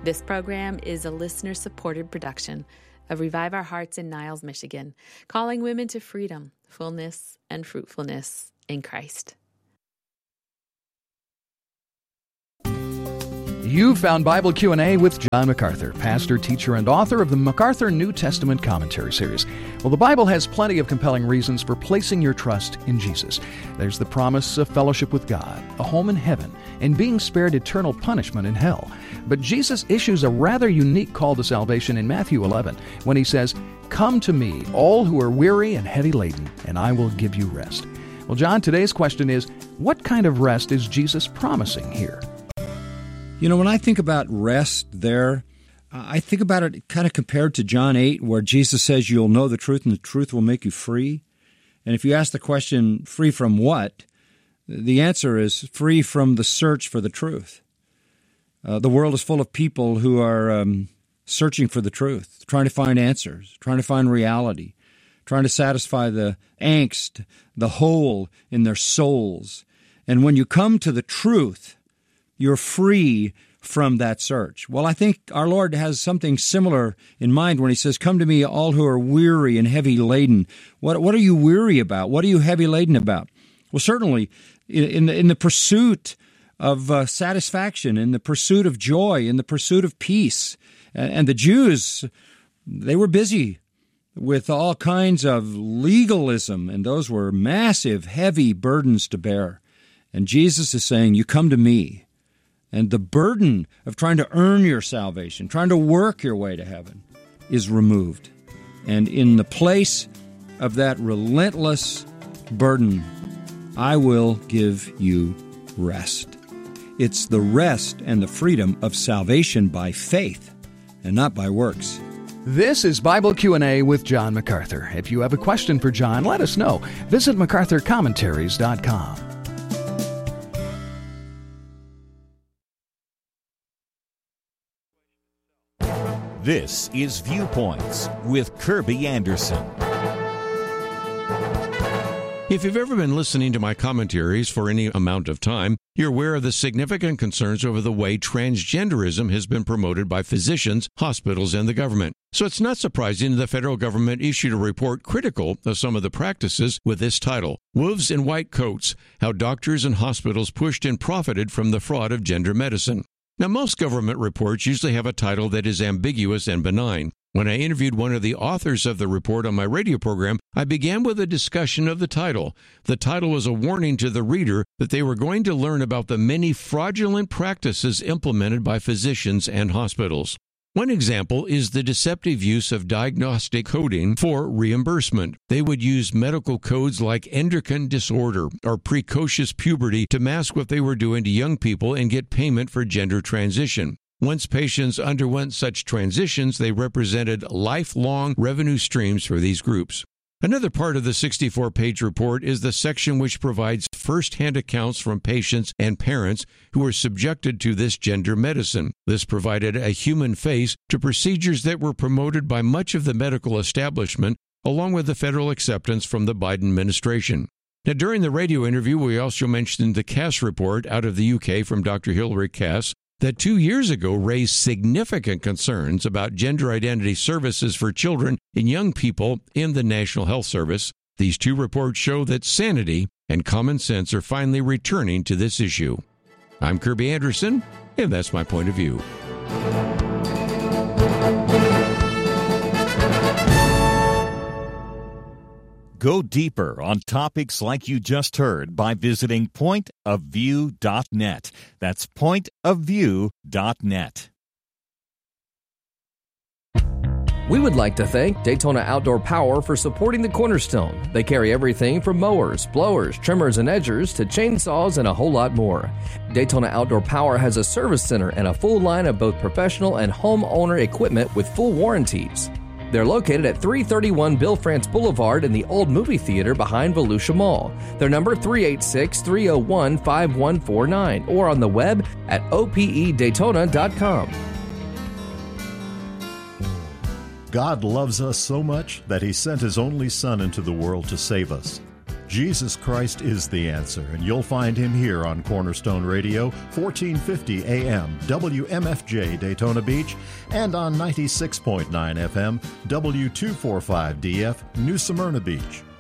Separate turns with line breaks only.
This program is a listener-supported production of Revive Our Hearts in Niles, Michigan, calling women to freedom, fullness, and fruitfulness in Christ.
You found Bible Q&A with John MacArthur, pastor, teacher, and author of the MacArthur New Testament Commentary Series. Well, the Bible has plenty of compelling reasons for placing your trust in Jesus. There's the promise of fellowship with God, a home in heaven, and being spared eternal punishment in hell. But Jesus issues a rather unique call to salvation in Matthew 11 when he says, "Come to me, all who are weary and heavy laden, and I will give you rest." Well, John, today's question is, what kind of rest is Jesus promising here?
You know, when I think about rest there, I think about it kind of compared to John 8, where Jesus says you'll know the truth and the truth will make you free. And if you ask the question, free from what? The answer is free from the search for the truth. The world is full of people who are searching for the truth, trying to find answers, trying to find reality, trying to satisfy the angst, the hole in their souls. And when you come to the truth, you're free from that search. Well, I think our Lord has something similar in mind when he says, "Come to me, all who are weary and heavy laden." What are you weary about? What are you heavy laden about? Well, certainly in the pursuit of satisfaction, in the pursuit of joy, in the pursuit of peace. And the Jews, they were busy with all kinds of legalism, and those were massive, heavy burdens to bear. And Jesus is saying, you come to me. And the burden of trying to earn your salvation, trying to work your way to heaven, is removed. And in the place of that relentless burden, I will give you rest. It's the rest and the freedom of salvation by faith and not by works.
This is Bible Q&A with John MacArthur. If you have a question for John, let us know. Visit MacArthurCommentaries.com.
This is Viewpoints with Kirby Anderson.
If you've ever been listening to my commentaries for any amount of time, you're aware of the significant concerns over the way transgenderism has been promoted by physicians, hospitals, and the government. So it's not surprising the federal government issued a report critical of some of the practices with this title, Wolves in White Coats, How Doctors and Hospitals Pushed and Profited from the Fraud of Gender Medicine. Now, most government reports usually have a title that is ambiguous and benign. When I interviewed one of the authors of the report on my radio program, I began with a discussion of the title. The title was a warning to the reader that they were going to learn about the many fraudulent practices implemented by physicians and hospitals. One example is the deceptive use of diagnostic coding for reimbursement. They would use medical codes like endocrine disorder or precocious puberty to mask what they were doing to young people and get payment for gender transition. Once patients underwent such transitions, they represented lifelong revenue streams for these groups. Another part of the 64-page report is the section which provides first-hand accounts from patients and parents who were subjected to this gender medicine. This provided a human face to procedures that were promoted by much of the medical establishment, along with the federal acceptance from the Biden administration. Now, during the radio interview, we also mentioned the Cass report out of the UK from Dr. Hilary Cass, that 2 years ago raised significant concerns about gender identity services for children and young people in the National Health Service. These two reports show that sanity and common sense are finally returning to this issue. I'm Kirby Anderson, and that's my point of view.
Go deeper on topics like you just heard by visiting pointofview.net. That's pointofview.net.
We would like to thank Daytona Outdoor Power for supporting the Cornerstone. They carry everything from mowers, blowers, trimmers, and edgers to chainsaws and a whole lot more. Daytona Outdoor Power has a service center and a full line of both professional and homeowner equipment with full warranties. They're located at 331 Bill France Boulevard in the old movie theater behind Volusia Mall. Their number 386-301-5149 or on the web at opedaytona.com.
God loves us so much that He sent His only Son into the world to save us. Jesus Christ is the answer, and you'll find him here on Cornerstone Radio, 1450 AM, WMFJ Daytona Beach, and on 96.9 FM, W245DF, New Smyrna Beach.